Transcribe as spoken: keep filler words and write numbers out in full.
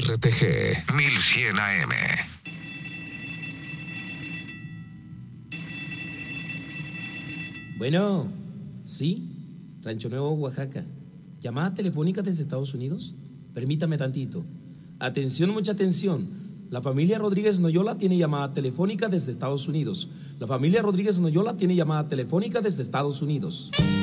R T G mil cien A M. Bueno, sí, Rancho Nuevo, Oaxaca. ¿Llamada telefónica desde Estados Unidos? Permítame tantito. Atención, mucha atención. La familia Rodríguez Noyola tiene llamada telefónica desde Estados Unidos. La familia Rodríguez Noyola tiene llamada telefónica desde Estados Unidos.